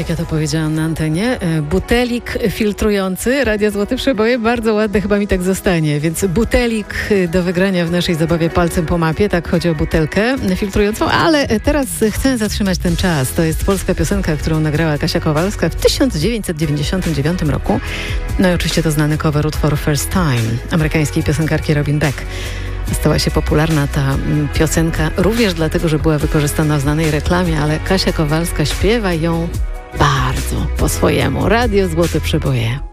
jak ja to powiedziałam na antenie, butelik filtrujący, Radio Złote Przeboje, bardzo ładne, chyba mi tak zostanie, więc butelik do wygrania w naszej zabawie palcem po mapie, tak chodzi o butelkę filtrującą, ale teraz chcę zatrzymać ten czas. To jest polska piosenka, którą nagrała Kasia Kowalska w 1999 roku. No i oczywiście to znany cover utworu First Time amerykańskiej piosenkarki Robin Beck. Stała się popularna ta piosenka również dlatego, że była wykorzystana w znanej reklamie, ale Kasia Kowalska śpiewa ją bardzo po swojemu. Radio Złote Przeboje.